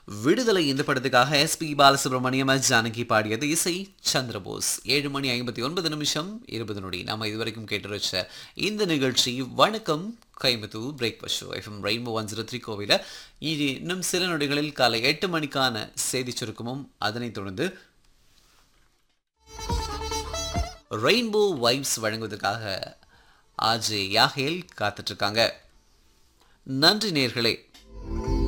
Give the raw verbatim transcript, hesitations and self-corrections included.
விடுதலை இந்த படத்துக்காக எஸ் பி பாலசுப்ரமணியம் ஜானகி பாடியது இசை சந்திரபோஸ். ஏழு மணி ஐம்பத்தி ஒன்பது நிமிஷம் இருபது நொடி. நாம இதுவரைக்கும் கேட்டு வச்ச இந்த நிகழ்ச்சி வணக்கம் Coimbatore breakfast show FM rainbow one zero three கோவில இது இன்னும் சில நொடிகளில் காலை எட்டு மணிக்கான செய்தி சுருக்கமும் அதனைத் தொடர்ந்து ரெயின்போ வைப்ஸ் வழங்குவதற்காக ஆஜே யாஹேல் காத்துட்டு இருக்காங்க. நன்றி நேர்களே.